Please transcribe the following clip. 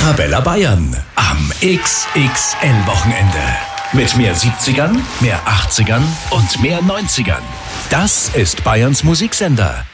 Arabella Bayern am XXL-Wochenende. Mit mehr 70ern, mehr 80ern und mehr 90ern. Das ist Bayerns Musiksender.